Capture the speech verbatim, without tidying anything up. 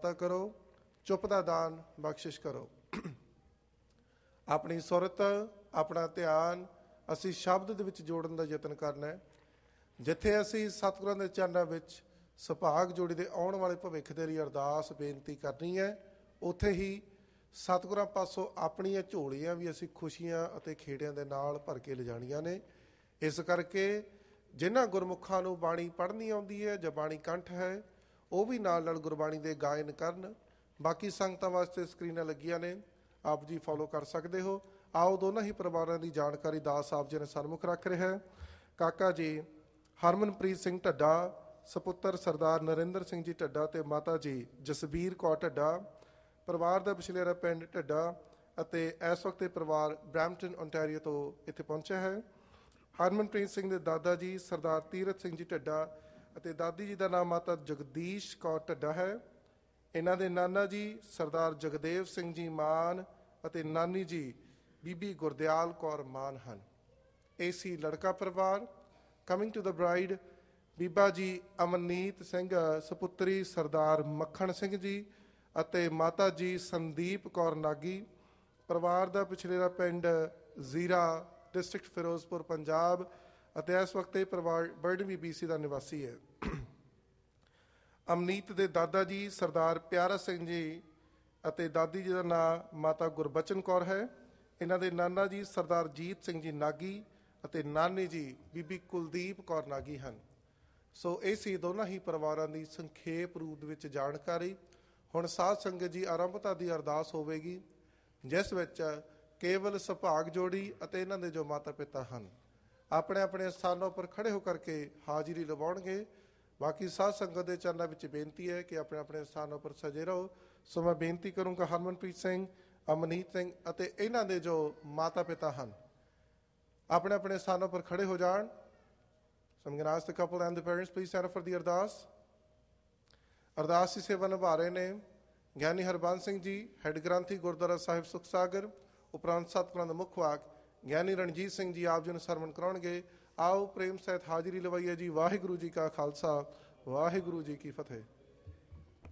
ਦਾਤਾ ਕਰੋ, ਚੁੱਪ ਦਾ ਦਾਨ ਬਖਸ਼ਿਸ਼ ਕਰੋ। ਆਪਣੀ ਸੁਰਤ, ਆਪਣਾ ਧਿਆਨ ਅਸੀਂ ਸ਼ਬਦ ਦੇ ਵਿੱਚ ਜੋੜਨ ਦਾ ਯਤਨ ਕਰਨਾ ਹੈ। ਜਿੱਥੇ ਅਸੀਂ ਸਤਿਗੁਰਾਂ ਦੇ ਚਰਨਾਂ ਵਿੱਚ ਸੁਭਾਗ ਜੋੜੀ ਦੇ ਆਉਣ ਵਾਲੇ ਭਵਿੱਖ ਦੇ ਲਈ ਅਰਦਾਸ ਬੇਨਤੀ ਕਰਨੀ ਹੈ, ਉੱਥੇ ਹੀ ਸਤਿਗੁਰਾਂ ਪਾਸੋਂ ਆਪਣੀਆਂ ਝੋਲੀਆਂ ਵੀ ਅਸੀਂ ਖੁਸ਼ੀਆਂ ਅਤੇ ਖੇੜਿਆਂ ਦੇ ਨਾਲ ਭਰ ਕੇ ਲਿਜਾਣੀਆਂ ਨੇ। ਇਸ ਕਰਕੇ ਜਿਨ੍ਹਾਂ ਗੁਰਮੁਖਾਂ ਨੂੰ ਬਾਣੀ ਪੜ੍ਹਨੀ ਆਉਂਦੀ ਹੈ ਜਾਂ ਬਾਣੀ ਕੰਠ ਹੈ, ਉਹ ਵੀ ਨਾਲ ਨਾਲ ਗੁਰਬਾਣੀ ਦੇ ਗਾਇਨ ਕਰਨ। ਬਾਕੀ ਸੰਗਤਾਂ ਵਾਸਤੇ ਸਕਰੀਨਾਂ ਲੱਗੀਆਂ ਨੇ, ਆਪ ਜੀ ਫੋਲੋ ਕਰ ਸਕਦੇ ਹੋ। ਆਓ ਦੋਨਾਂ ਹੀ ਪਰਿਵਾਰਾਂ ਦੀ ਜਾਣਕਾਰੀ ਦਾਸ ਸਾਹਿਬ ਜੀ ਨੇ ਸਨਮੁਖ ਰੱਖ ਰਿਹਾ ਹੈ। ਕਾਕਾ ਜੀ ਹਰਮਨਪ੍ਰੀਤ ਸਿੰਘ ਢੱਡਾ, ਸਪੁੱਤਰ ਸਰਦਾਰ ਨਰਿੰਦਰ ਸਿੰਘ ਜੀ ਢੱਡਾ ਅਤੇ ਮਾਤਾ ਜੀ ਜਸਬੀਰ ਕੌਰ ਢੱਡਾ। ਪਰਿਵਾਰ ਦਾ ਪਿਛਲੇਰਾ ਪਿੰਡ ਢੱਡਾ ਅਤੇ ਇਸ ਵਕਤ ਇਹ ਪਰਿਵਾਰ ਬਰੈਂਪਟਨ ਓਨਟਾਰੀਓ ਤੋਂ ਇੱਥੇ ਪਹੁੰਚਿਆ ਹੈ। ਹਰਮਨਪ੍ਰੀਤ ਸਿੰਘ ਦੇ ਦਾਦਾ ਜੀ ਸਰਦਾਰ ਤੀਰਥ ਸਿੰਘ ਜੀ ਢੱਡਾ ਅਤੇ ਦਾਦੀ ਜੀ ਦਾ ਨਾਮ ਮਾਤਾ ਜਗਦੀਸ਼ ਕੌਰ ਢੱਡਾ ਹੈ। ਇਹਨਾਂ ਦੇ ਨਾਨਾ ਜੀ ਸਰਦਾਰ ਜਗਦੇਵ ਸਿੰਘ ਜੀ ਮਾਨ ਅਤੇ ਨਾਨੀ ਜੀ ਬੀਬੀ ਗੁਰਦਿਆਲ ਕੌਰ ਮਾਨ ਹਨ। ਇਹ ਸੀ ਲੜਕਾ ਪਰਿਵਾਰ। ਕਮਿੰਗ ਟੂ ਦ ਬਰਾਈਡ, ਬੀਬਾ ਜੀ ਅਮਨਨੀਤ ਸਿੰਘ ਸਪੁੱਤਰੀ ਸਰਦਾਰ ਮੱਖਣ ਸਿੰਘ ਜੀ ਅਤੇ ਮਾਤਾ ਜੀ ਸੰਦੀਪ ਕੌਰ ਨਾਗੀ। ਪਰਿਵਾਰ ਦਾ ਪਿਛਲੇਰਾ ਪਿੰਡ ਜ਼ੀਰਾ, ਡਿਸਟ੍ਰਿਕਟ ਫਿਰੋਜ਼ਪੁਰ, ਪੰਜਾਬ ਅਤੇ ਇਸ ਵਕਤ ਇਹ ਪਰਿਵਾਰ ਬਰਡਨਵੀ ਬੀ ਸੀ ਦਾ ਨਿਵਾਸੀ ਹੈ। ਅਮਨੀਤ ਦੇ ਦਾਦਾ ਜੀ ਸਰਦਾਰ ਪਿਆਰਾ ਸਿੰਘ ਜੀ ਅਤੇ ਦਾਦੀ ਜੀ ਦਾ ਨਾਮ ਮਾਤਾ ਗੁਰਬਚਨ ਕੌਰ ਹੈ। ਇਹਨਾਂ ਦੇ ਨਾਨਾ ਜੀ ਸਰਦਾਰ ਜੀਤ ਸਿੰਘ ਜੀ ਨਾਗੀ ਅਤੇ ਨਾਨੀ ਜੀ ਬੀਬੀ ਕੁਲਦੀਪ ਕੌਰ ਨਾਗੀ ਹਨ। ਸੋ ਇਹ ਸੀ ਦੋਨਾਂ ਹੀ ਪਰਿਵਾਰਾਂ ਦੀ ਸੰਖੇਪ ਰੂਪ ਵਿੱਚ ਜਾਣਕਾਰੀ। ਹੁਣ ਸਾਧ ਸੰਗਤ ਜੀ ਆਰੰਭਤਾ ਦੀ ਅਰਦਾਸ ਹੋਵੇਗੀ, ਜਿਸ ਵਿੱਚ ਕੇਵਲ ਸੁਭਾਗ ਜੋੜੀ ਅਤੇ ਇਹਨਾਂ ਦੇ ਜੋ ਮਾਤਾ ਪਿਤਾ ਹਨ ਆਪਣੇ ਆਪਣੇ ਸਥਾਨਾਂ ਉੱਪਰ ਖੜੇ ਹੋ ਕਰਕੇ ਹਾਜ਼ਰੀ ਲਵਾਉਣਗੇ। ਬਾਕੀ ਸਾਧ ਸੰਗਤ ਦੇ ਚਰਨਾਂ ਵਿੱਚ ਬੇਨਤੀ ਹੈ ਕਿ ਆਪਣੇ ਆਪਣੇ ਸਥਾਨਾਂ ਉੱਪਰ ਸਜੇ ਰਹੋ। ਸੋ ਮੈਂ ਬੇਨਤੀ ਕਰੂੰਗਾ ਹਰਮਨਪ੍ਰੀਤ ਸਿੰਘ, ਅਮਨੀਤ ਸਿੰਘ ਅਤੇ ਇਹਨਾਂ ਦੇ ਜੋ ਮਾਤਾ ਪਿਤਾ ਹਨ ਆਪਣੇ ਆਪਣੇ ਸਥਾਨਾਂ ਉੱਪਰ ਖੜੇ ਹੋ ਜਾਣ। So I'm going to ask the couple and the parents, please stand up for the ਅਰਦਾਸ। ਅਰਦਾਸ ਦੀ ਸੇਵਾ ਨਿਭਾ ਰਹੇ ਨੇ ਗਿਆਨੀ ਹਰਬੰਸ ਸਿੰਘ ਜੀ, ਹੈੱਡ ਗ੍ਰੰਥੀ ਗੁਰਦੁਆਰਾ ਸਾਹਿਬ ਸੁਖ ਸਾਗਰ। ਉਪਰੰਤ ਸਤਿਗੁਰਾਂ ਦਾ ਮੁੱਖ ਵਾਕ ਗਿਆਨੀ ਰਣਜੀਤ ਸਿੰਘ ਜੀ ਆਪ ਜੀ ਨੂੰ ਸਰਵਣ ਕਰਾਉਣਗੇ। ਆਓ ਪ੍ਰੇਮ ਸਹਿਤ ਹਾਜ਼ਰੀ ਲਵਾਈਏ ਜੀ। ਵਾਹਿਗੁਰੂ ਜੀ ਕਾ ਖਾਲਸਾ, ਵਾਹਿਗੁਰੂ ਜੀ ਕੀ ਫਤਿਹ।